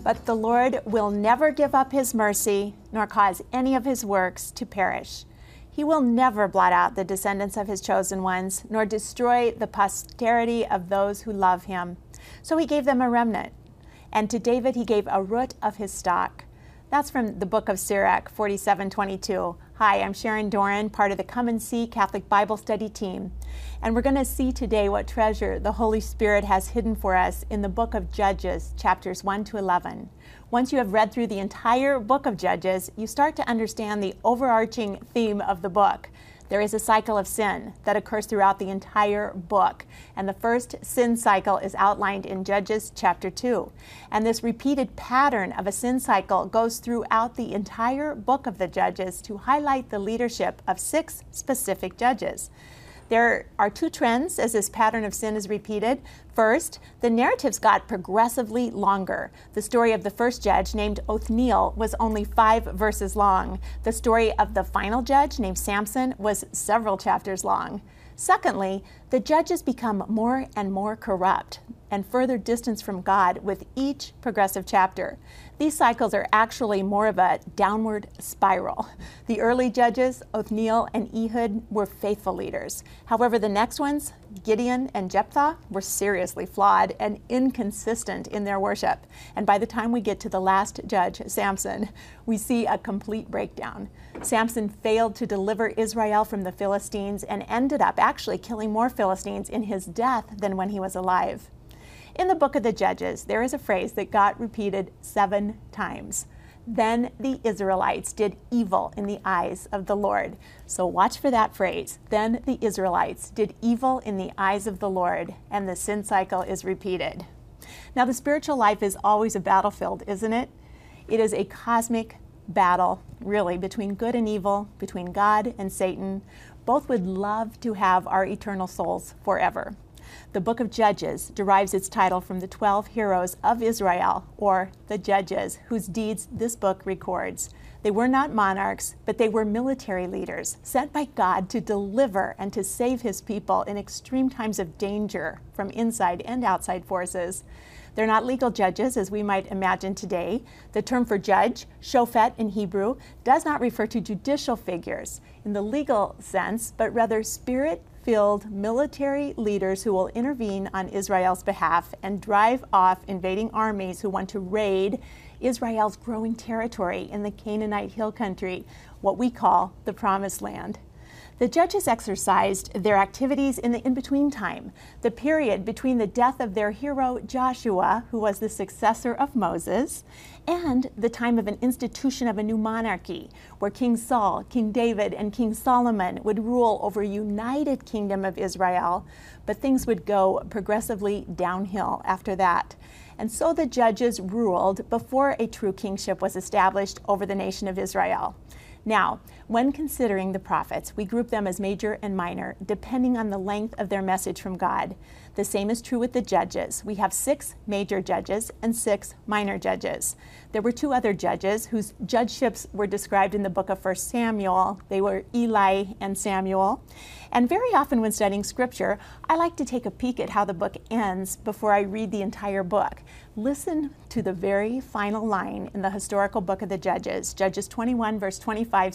But the Lord will never give up his mercy, nor cause any of his works to perish. He will never blot out the descendants of his chosen ones, nor destroy the posterity of those who love him. So he gave them a remnant, and to David he gave a root of his stock. That's from the book of Sirach, 47:22. Hi, I'm Sharon Doran, part of the Come and See Catholic Bible Study team. And we're going to see today what treasure the Holy Spirit has hidden for us in the book of Judges, chapters 1 to 11. Once you have read through the entire book of Judges, you start to understand the overarching theme of the book. There is a cycle of sin that occurs throughout the entire book. And the first sin cycle is outlined in Judges chapter 2. And this repeated pattern of a sin cycle goes throughout the entire book of the Judges to highlight the leadership of 6 specific judges. There are 2 trends as this pattern of sin is repeated. First, the narratives got progressively longer. The story of the first judge, named Othniel, was only 5 verses long. The story of the final judge, named Samson, was several chapters long. Secondly, the judges become more and more corrupt and further distanced from God with each progressive chapter. These cycles are actually more of a downward spiral. The early judges, Othniel and Ehud, were faithful leaders. However, the next ones, Gideon and Jephthah, were seriously flawed and inconsistent in their worship. And by the time we get to the last judge, Samson, we see a complete breakdown. Samson failed to deliver Israel from the Philistines and ended up actually killing more Philistines in his death than when he was alive. In the book of the Judges, there is a phrase that got repeated 7 times. Then the Israelites did evil in the eyes of the Lord. So watch for that phrase. Then the Israelites did evil in the eyes of the Lord, and the sin cycle is repeated. Now, the spiritual life is always a battlefield, isn't it? It is a cosmic battle, really, between good and evil, between God and Satan. Both would love to have our eternal souls forever. The book of Judges derives its title from the 12 heroes of Israel, or the judges, whose deeds this book records. They were not monarchs, but they were military leaders sent by God to deliver and to save his people in extreme times of danger from inside and outside forces. They're not legal judges, as we might imagine today. The term for judge, shofet in Hebrew, does not refer to judicial figures in the legal sense, but rather spirit-filled military leaders who will intervene on Israel's behalf and drive off invading armies who want to raid Israel's growing territory in the Canaanite hill country, what we call the Promised Land. The judges exercised their activities in the in-between time, the period between the death of their hero Joshua, who was the successor of Moses, and the time of an institution of a new monarchy, where King Saul, King David, and King Solomon would rule over a united kingdom of Israel, but things would go progressively downhill after that. And so the judges ruled before a true kingship was established over the nation of Israel. Now, when considering the prophets, we group them as major and minor, depending on the length of their message from God. The same is true with the judges. We have 6 major judges and 6 minor judges. There were 2 other judges whose judgeships were described in the book of 1 Samuel. They were Eli and Samuel. And very often when studying scripture, I like to take a peek at how the book ends before I read the entire book. Listen to the very final line in the historical book of the Judges. Judges 21, verse 25